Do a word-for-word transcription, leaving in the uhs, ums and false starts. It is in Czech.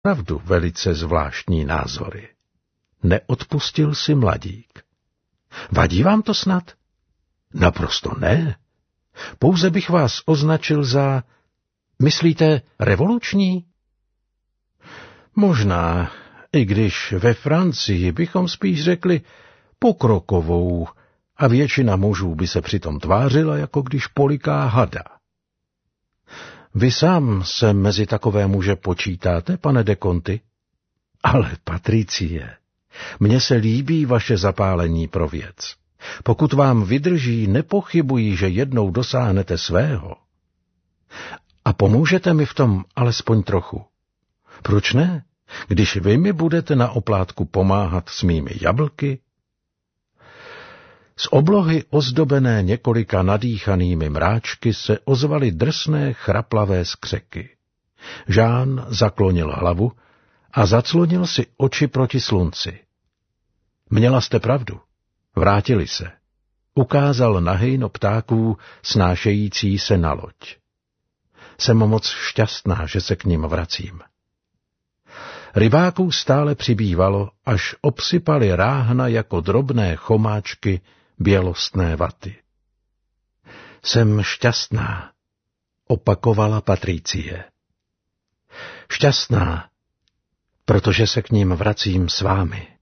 Pravdu velice zvláštní názory. Neodpustil si mladík. Vadí vám to snad? Naprosto ne. Pouze bych vás označil za, myslíte, revoluční? Možná, i když ve Francii bychom spíš řekli pokrokovou a většina mužů by se přitom tvářila, jako když poliká hada. Vy sám se mezi takové muže počítáte, pane de Conti? Ale, Patricie, mně se líbí vaše zapálení pro věc. Pokud vám vydrží, nepochybuji, že jednou dosáhnete svého. A pomůžete mi v tom alespoň trochu. Proč ne, když vy mi budete na oplátku pomáhat s mými jablky? Z oblohy ozdobené několika nadýchanými mráčky se ozvaly drsné chraplavé skřeky. Jean zaklonil hlavu a zaclonil si oči proti slunci. Měla jste pravdu. Vrátili se. Ukázal na hejno ptáků snášející se na loď. Jsem moc šťastná, že se k nim vracím. Rybáků stále přibývalo, až obsypali ráhna jako drobné chomáčky bělostné vaty. Jsem šťastná, opakovala Patricie. Šťastná, protože se k ním vracím s vámi.